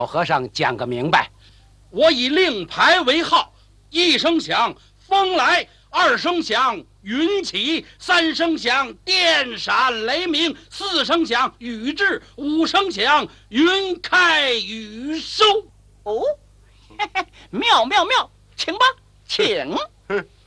老和尚讲个明白。 我以令牌为号，一声响，风来；二声响，云起；三声响，电闪雷鸣；四声响，雨至；五声响，云开雨收。 哦，嘿嘿，妙妙妙，请吧，请。